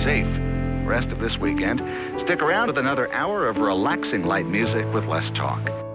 safe. Rest of this weekend, stick around with another hour of relaxing light music with less talk.